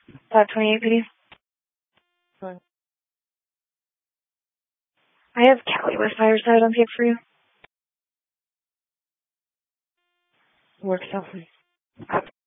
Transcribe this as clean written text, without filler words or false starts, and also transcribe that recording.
28 PD. Fine. I have Callie with Fireside on tape for you. Works out for you.